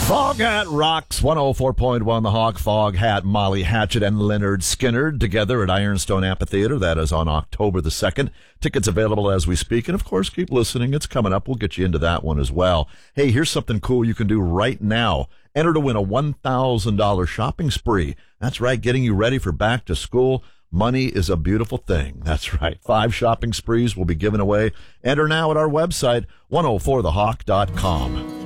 Foghat rocks 104.1 The Hawk. Foghat, Molly Hatchet, and Leonard Skinner together at Ironstone Amphitheater. That is on October the 2nd. Tickets available as we speak. And, of course, keep listening. It's coming up. We'll get you into that one as well. Hey, here's something cool you can do right now. Enter to win a $1,000 shopping spree. That's right, getting you ready for back to school. Money is a beautiful thing. That's right. 5 shopping sprees will be given away. Enter now at our website, 104thehawk.com.